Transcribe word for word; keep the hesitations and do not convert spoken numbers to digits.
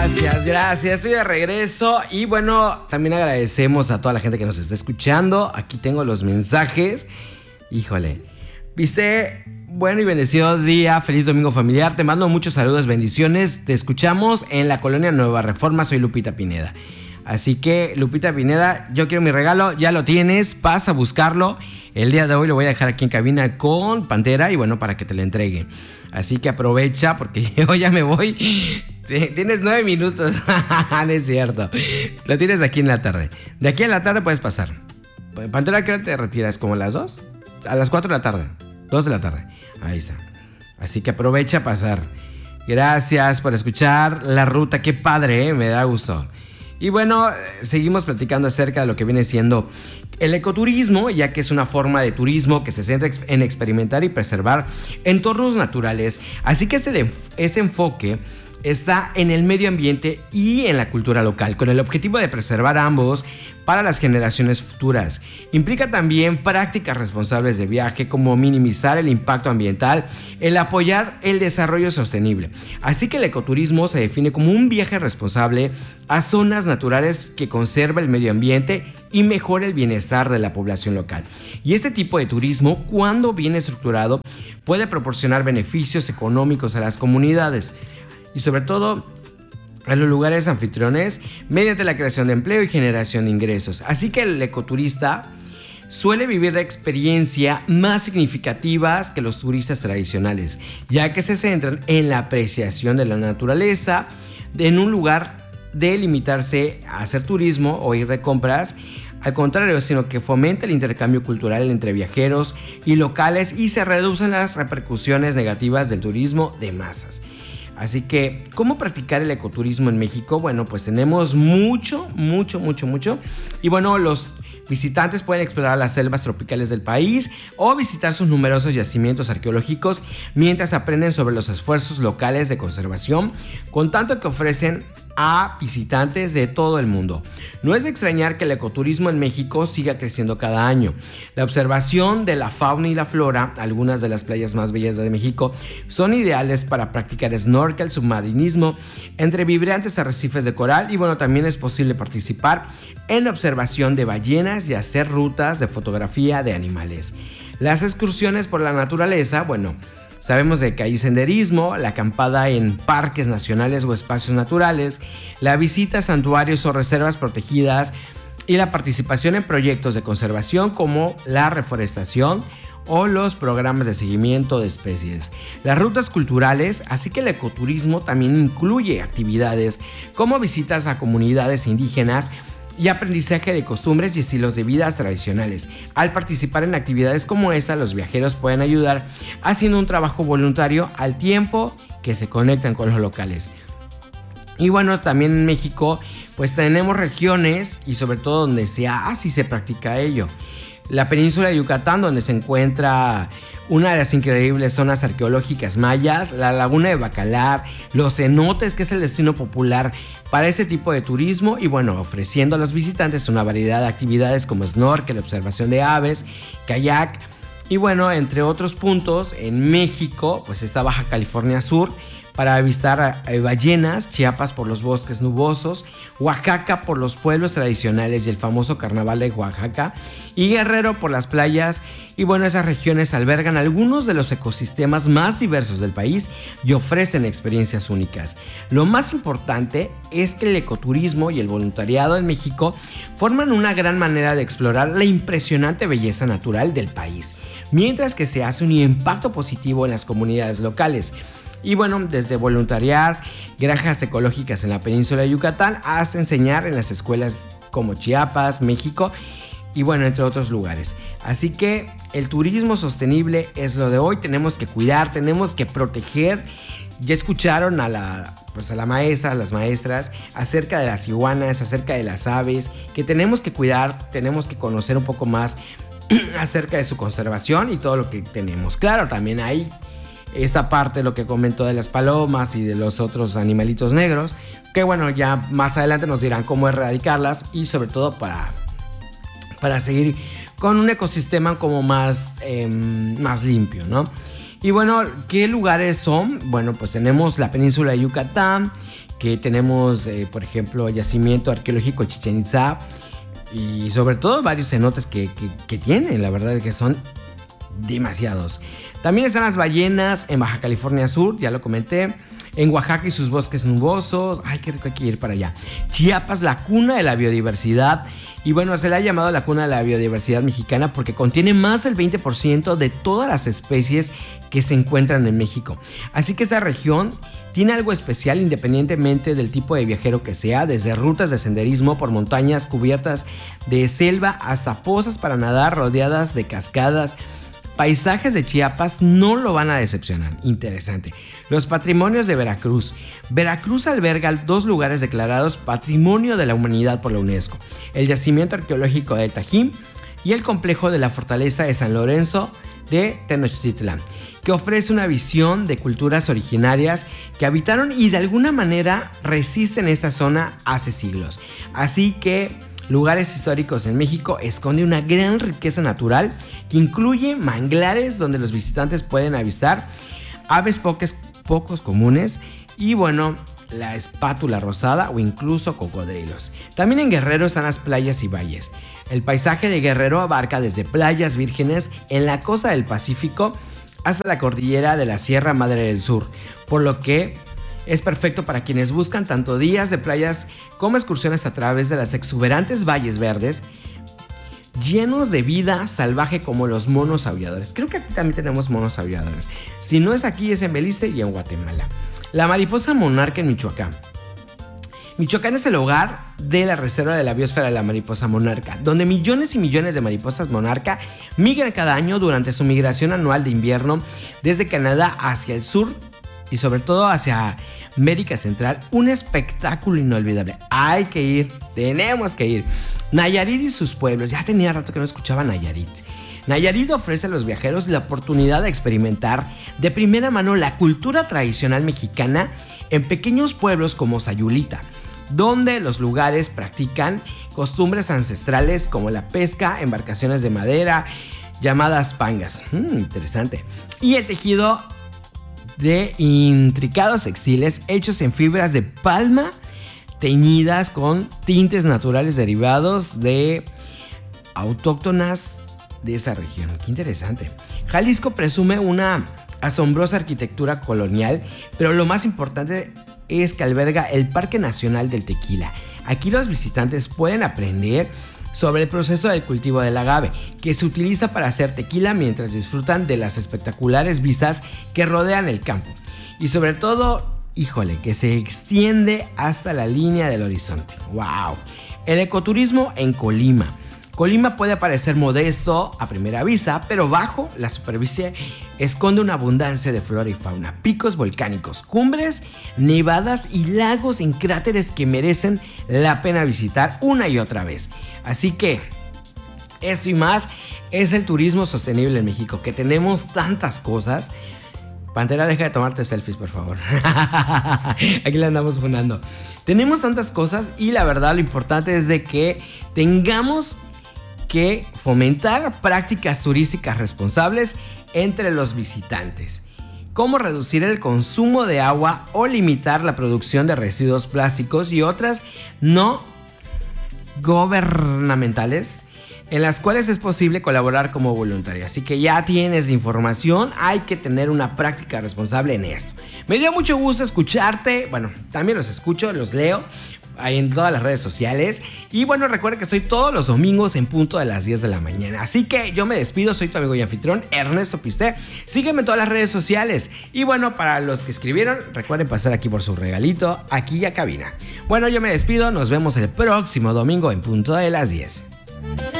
Gracias, gracias. Estoy de regreso y bueno, también agradecemos a toda la gente que nos está escuchando. Aquí tengo los mensajes. Híjole. Dice, bueno y bendecido día, feliz domingo familiar. Te mando muchos saludos, bendiciones. Te escuchamos en la colonia Nueva Reforma. Soy Lupita Pineda. Así que, Lupita Pineda, yo quiero mi regalo. Ya lo tienes, pasa a buscarlo. El día de hoy lo voy a dejar aquí en cabina con Pantera y bueno, para que te lo entregue. Así que aprovecha porque yo ya me voy. Tienes nueve minutos. No es cierto. Lo tienes aquí en la tarde. De aquí a la tarde puedes pasar. Pantera, ¿qué hora te retiras? ¿Como a las dos? A las cuatro de la tarde. dos de la tarde. Ahí está. Así que aprovecha a pasar. Gracias por escuchar La Ruta. Qué padre, ¿eh? Me da gusto. Y bueno, seguimos platicando acerca de lo que viene siendo el ecoturismo, ya que es una forma de turismo que se centra en experimentar y preservar entornos naturales. Así que ese, ese enfoque está en el medio ambiente y en la cultura local, con el objetivo de preservar ambos para las generaciones futuras. Implica también prácticas responsables de viaje, como minimizar el impacto ambiental, el apoyar el desarrollo sostenible. Así que el ecoturismo se define como un viaje responsable a zonas naturales que conserva el medio ambiente y mejora el bienestar de la población local. Y este tipo de turismo, cuando bien estructurado, puede proporcionar beneficios económicos a las comunidades y sobre todo a los lugares anfitriones mediante la creación de empleo y generación de ingresos. Así que el ecoturista suele vivir de experiencias más significativas que los turistas tradicionales, ya que se centran en la apreciación de la naturaleza en un lugar de limitarse a hacer turismo o ir de compras. Al contrario, sino que fomenta el intercambio cultural entre viajeros y locales y se reducen las repercusiones negativas del turismo de masas. Así que, ¿cómo practicar el ecoturismo en México? Bueno, pues tenemos mucho, mucho, mucho, mucho. Y bueno, los visitantes pueden explorar las selvas tropicales del país o visitar sus numerosos yacimientos arqueológicos mientras aprenden sobre los esfuerzos locales de conservación, con tanto que ofrecen a visitantes de todo el mundo. No es de extrañar que el ecoturismo en México siga creciendo cada año. La observación de la fauna y la flora, algunas de las playas más bellas de México, son ideales para practicar snorkel, submarinismo, entre vibrantes arrecifes de coral y bueno, también es posible participar en observación de ballenas y hacer rutas de fotografía de animales. Las excursiones por la naturaleza, bueno, sabemos de que hay senderismo, la acampada en parques nacionales o espacios naturales, la visita a santuarios o reservas protegidas y la participación en proyectos de conservación como la reforestación o los programas de seguimiento de especies. Las rutas culturales, así que el ecoturismo también incluye actividades como visitas a comunidades indígenas y aprendizaje de costumbres y estilos de vida tradicionales. Al participar en actividades como esta, los viajeros pueden ayudar haciendo un trabajo voluntario al tiempo que se conectan con los locales. Y bueno, también en México pues tenemos regiones y sobre todo donde se hace y se practica ello. La península de Yucatán, donde se encuentra una de las increíbles zonas arqueológicas mayas, la laguna de Bacalar, los cenotes, que es el destino popular para ese tipo de turismo, y bueno, ofreciendo a los visitantes una variedad de actividades como snorkel, observación de aves, kayak, y bueno, entre otros puntos. En México pues está Baja California Sur para avistar eh, ballenas, Chiapas por los bosques nubosos, Oaxaca por los pueblos tradicionales y el famoso carnaval de Oaxaca, y Guerrero por las playas. Y bueno, esas regiones albergan algunos de los ecosistemas más diversos del país y ofrecen experiencias únicas. Lo más importante es que el ecoturismo y el voluntariado en México forman una gran manera de explorar la impresionante belleza natural del país, mientras que se hace un impacto positivo en las comunidades locales. Y bueno, desde voluntariar, granjas ecológicas en la península de Yucatán, hasta enseñar en las escuelas como Chiapas, México y bueno, entre otros lugares. Así que el turismo sostenible es lo de hoy. Tenemos que cuidar, tenemos que proteger. Ya escucharon a la, pues a la maestra, a las maestras, acerca de las iguanas, acerca de las aves, que tenemos que cuidar, tenemos que conocer un poco más acerca de su conservación y todo lo que tenemos. Claro, también hay esta parte, lo que comentó de las palomas y de los otros animalitos negros, que bueno, ya más adelante nos dirán cómo erradicarlas y sobre todo para, para seguir con un ecosistema como más, eh, más limpio, ¿no? Y bueno, ¿qué lugares son? Bueno, pues tenemos la península de Yucatán, que tenemos, eh, por ejemplo, el yacimiento arqueológico Chichén Itzá y sobre todo varios cenotes que, que, que tienen, la verdad es que son demasiados. También están las ballenas en Baja California Sur, ya lo comenté. En Oaxaca y sus bosques nubosos. Ay, qué rico, hay que ir para allá. Chiapas, la cuna de la biodiversidad. Y bueno, se le ha llamado la cuna de la biodiversidad mexicana porque contiene más del veinte por ciento de todas las especies que se encuentran en México. Así que esta región tiene algo especial independientemente del tipo de viajero que sea, desde rutas de senderismo por montañas cubiertas de selva hasta pozas para nadar rodeadas de cascadas. Paisajes de Chiapas no lo van a decepcionar. Interesante. Los patrimonios de Veracruz. Veracruz alberga dos lugares declarados Patrimonio de la Humanidad por la UNESCO: el yacimiento arqueológico del Tajín y el complejo de la fortaleza de San Lorenzo de Tenochtitlán, que ofrece una visión de culturas originarias que habitaron y de alguna manera resisten esta zona hace siglos. Así que lugares históricos en México esconde una gran riqueza natural que incluye manglares donde los visitantes pueden avistar aves pocos, pocos comunes y bueno, la espátula rosada o incluso cocodrilos. También en Guerrero están las playas y valles. El paisaje de Guerrero abarca desde playas vírgenes en la costa del Pacífico hasta la cordillera de la Sierra Madre del Sur, por lo que es perfecto para quienes buscan tanto días de playas como excursiones a través de las exuberantes valles verdes llenos de vida salvaje como los monos aulladores. Creo que aquí también tenemos monos aulladores. Si no es aquí, es en Belice y en Guatemala. La mariposa monarca en Michoacán. Michoacán es el hogar de la reserva de la biosfera de la mariposa monarca, donde millones y millones de mariposas monarca migran cada año durante su migración anual de invierno desde Canadá hacia el sur y sobre todo hacia América Central. Un espectáculo inolvidable. Hay que ir, tenemos que ir. Nayarit y sus pueblos. Ya tenía rato que no escuchaba Nayarit. Nayarit ofrece a los viajeros la oportunidad de experimentar de primera mano la cultura tradicional mexicana en pequeños pueblos como Sayulita, donde los lugares practican costumbres ancestrales como la pesca, embarcaciones de madera llamadas pangas. Mm, interesante. Y el tejido de intricados textiles hechos en fibras de palma teñidas con tintes naturales derivados de autóctonas de esa región. Qué interesante. Jalisco presume una asombrosa arquitectura colonial, pero lo más importante es que alberga el Parque Nacional del Tequila. Aquí los visitantes pueden aprender sobre el proceso del cultivo del agave, que se utiliza para hacer tequila mientras disfrutan de las espectaculares vistas que rodean el campo. Y sobre todo, híjole, que se extiende hasta la línea del horizonte. ¡Wow! El ecoturismo en Colima. Colima puede parecer modesto a primera vista, pero bajo la superficie esconde una abundancia de flora y fauna, picos volcánicos, cumbres, nevadas y lagos en cráteres que merecen la pena visitar una y otra vez. Así que esto y más es el turismo sostenible en México, que tenemos tantas cosas. Pantera, deja de tomarte selfies, por favor. Aquí le andamos funando. Tenemos tantas cosas y la verdad lo importante es de que tengamos que fomentar prácticas turísticas responsables entre los visitantes. Cómo reducir el consumo de agua o limitar la producción de residuos plásticos y otras no gubernamentales en las cuales es posible colaborar como voluntario. Así que ya tienes la información, hay que tener una práctica responsable en esto. Me dio mucho gusto escucharte, bueno, también los escucho, los leo ahí en todas las redes sociales. Y bueno, recuerda que estoy todos los domingos en punto de las diez de la mañana. Así que yo me despido, soy tu amigo y anfitrión Ernesto Pisté. Sígueme en todas las redes sociales. Y bueno, para los que escribieron, recuerden pasar aquí por su regalito, aquí a cabina. Bueno, yo me despido, nos vemos el próximo domingo en punto de las diez.